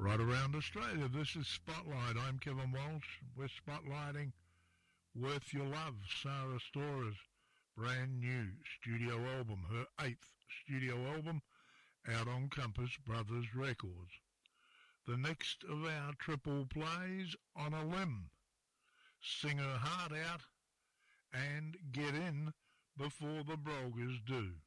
Right around Australia, this is Spotlight. I'm Kevin Walsh. We're spotlighting Worth Your Love, Sarah Stora's brand new studio album, her 8th studio album, out on Compass Brothers Records. The next of our triple plays, On a Limb. Sing Her Heart Out and Get In Before the Brogues Do.